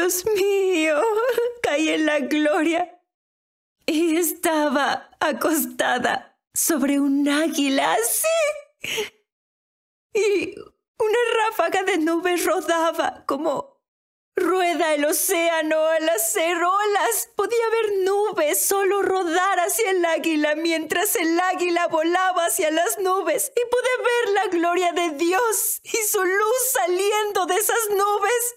Dios mío! Caí en la gloria y estaba acostada sobre un águila así. Y una ráfaga de nubes rodaba como rueda el océano al hacer olas. Podía ver nubes solo rodar hacia el águila mientras el águila volaba hacia las nubes. Y pude ver la gloria de Dios y su luz saliendo de esas nubes.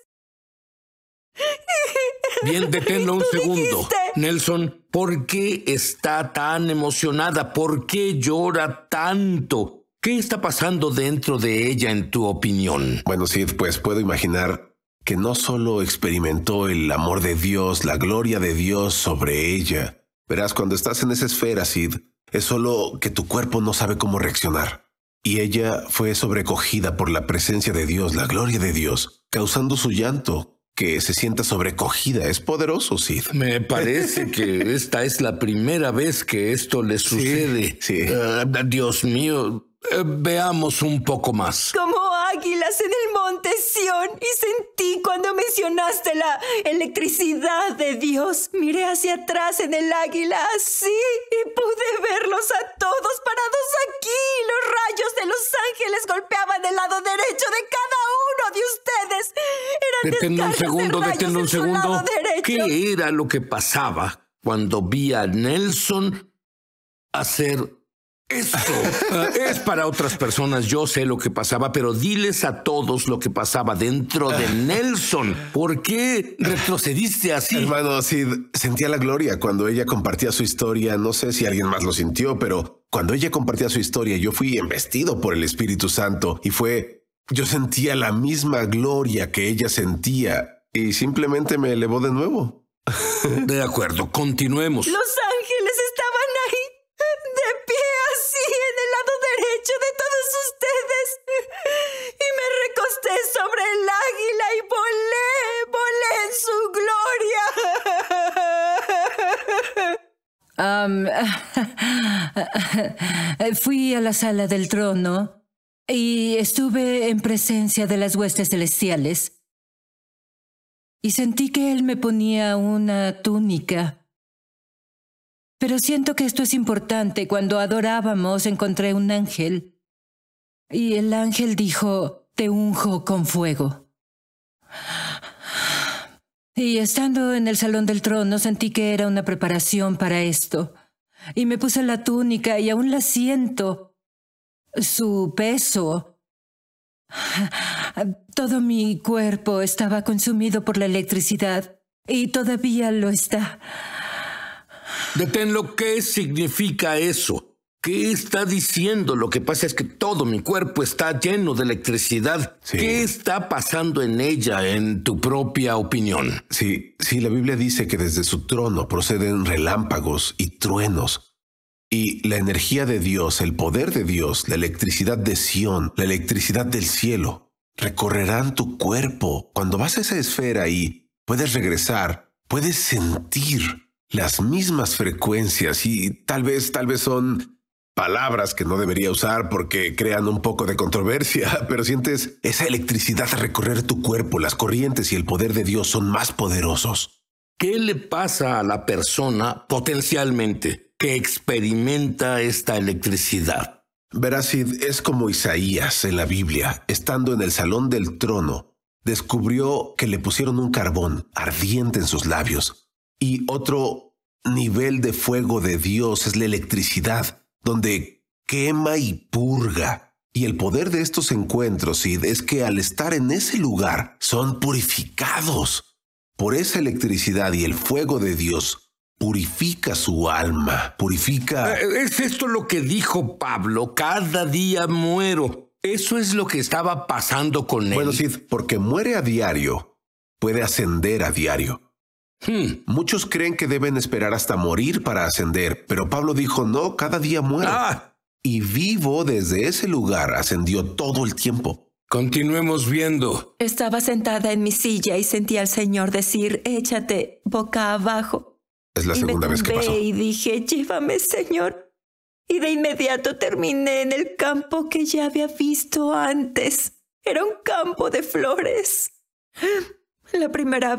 Bien, deténlo un segundo. Dijiste... Nelson, ¿por qué está tan emocionada? ¿Por qué llora tanto? ¿Qué está pasando dentro de ella, en tu opinión? Bueno, Sid, pues puedo imaginar que no solo experimentó el amor de Dios, la gloria de Dios sobre ella. Verás, cuando estás en esa esfera, Sid, es solo que tu cuerpo no sabe cómo reaccionar. Y ella fue sobrecogida por la presencia de Dios, la gloria de Dios, causando su llanto. Que se sienta sobrecogida. Es poderoso, Sid. Me parece que esta es la primera vez que esto le sucede. Sí. Dios mío, veamos un poco más. Como águilas en el monte Sión, y sentí cuando mencionaste la electricidad de Dios. Miré hacia atrás en el águila así y pude verlos a todos parados aquí. Los rayos de los ángeles golpeaban el lado derecho de cada uno de ustedes. Deténme un segundo. ¿Qué era lo que pasaba cuando vi a Nelson hacer esto? Es para otras personas, yo sé lo que pasaba, pero diles a todos lo que pasaba dentro de Nelson. ¿Por qué retrocediste así? Hermano, Sid, sentía la gloria cuando ella compartía su historia. No sé si alguien más lo sintió, pero cuando ella compartía su historia, yo fui embestido por el Espíritu Santo y yo sentía la misma gloria que ella sentía y simplemente me elevó de nuevo. De acuerdo, continuemos. Los ángeles estaban ahí, de pie así en el lado derecho de todos ustedes. Y me recosté sobre el águila y volé en su gloria. Fui a la sala del trono y estuve en presencia de las huestes celestiales. Y sentí que él me ponía una túnica. Pero siento que esto es importante. Cuando adorábamos encontré un ángel. Y el ángel dijo, te unjo con fuego. Y estando en el salón del trono sentí que era una preparación para esto. Y me puse la túnica y aún la siento. Su peso. Todo mi cuerpo estaba consumido por la electricidad y todavía lo está. Deténlo, ¿qué significa eso? ¿Qué está diciendo? Lo que pasa es que todo mi cuerpo está lleno de electricidad. Sí. ¿Qué está pasando en ella, en tu propia opinión? Sí, la Biblia dice que desde su trono proceden relámpagos y truenos. Y la energía de Dios, el poder de Dios, la electricidad de Sión, la electricidad del cielo, recorrerán tu cuerpo. Cuando vas a esa esfera y puedes regresar, puedes sentir las mismas frecuencias y tal vez son palabras que no debería usar porque crean un poco de controversia, pero sientes esa electricidad recorrer tu cuerpo. Las corrientes y el poder de Dios son más poderosos. ¿Qué le pasa a la persona potencialmente que experimenta esta electricidad? Verás, Sid, es como Isaías en la Biblia, estando en el salón del trono, descubrió que le pusieron un carbón ardiente en sus labios. Y otro nivel de fuego de Dios es la electricidad, donde quema y purga. Y el poder de estos encuentros, Sid, es que al estar en ese lugar son purificados. Por esa electricidad y el fuego de Dios, purifica su alma, purifica... ¿Es esto lo que dijo Pablo? Cada día muero. Eso es lo que estaba pasando con él. Bueno, Sid, porque muere a diario, puede ascender a diario. Muchos creen que deben esperar hasta morir para ascender, pero Pablo dijo, no, cada día muero. Y vivo desde ese lugar ascendió todo el tiempo. Continuemos viendo. Estaba sentada en mi silla y sentí al Señor decir, échate boca abajo. Es la segunda vez que pasó. Y dije, llévame, Señor. Y de inmediato terminé en el campo que ya había visto antes. Era un campo de flores. La primera